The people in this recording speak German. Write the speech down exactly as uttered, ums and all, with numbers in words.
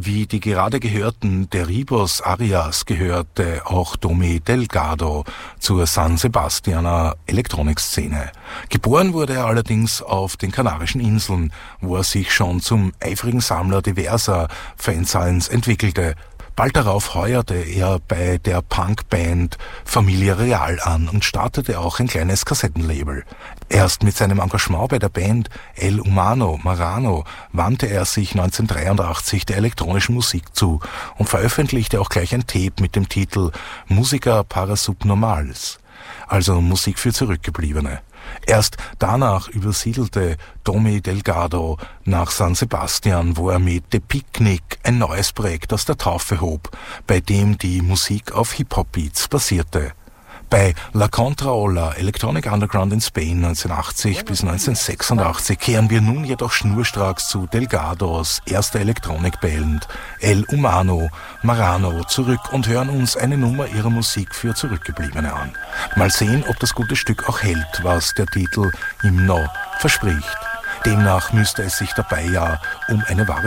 Wie die gerade gehörten Derribos Arias gehörte auch Tommy Delgado zur San Sebastianer Elektronikszene. Geboren wurde er allerdings auf den Kanarischen Inseln, wo er sich schon zum eifrigen Sammler diverser Fansigns entwickelte. Bald darauf heuerte er bei der Punkband Familia Real an und startete auch ein kleines Kassettenlabel. Erst mit seinem Engagement bei der Band El Humano Marrano wandte er sich neunzehnhundertdreiundachtzig der elektronischen Musik zu und veröffentlichte auch gleich ein Tape mit dem Titel Música para Subnormales, also Musik für Zurückgebliebene. Erst danach übersiedelte Tommy Delgado nach San Sebastian, wo er mit The Picnic ein neues Projekt aus der Taufe hob, bei dem die Musik auf Hip-Hop-Beats basierte. Bei La Contraola Electronic Underground in Spain neunzehnhundertachtzig bis neunzehnhundertsechsundachtzig kehren wir nun jedoch schnurstracks zu Delgados erster Elektronikband El Humano Marrano zurück und hören uns eine Nummer ihrer Musik für Zurückgebliebene an. Mal sehen, ob das gute Stück auch hält, was der Titel Hymno verspricht. Demnach müsste es sich dabei ja um eine wahre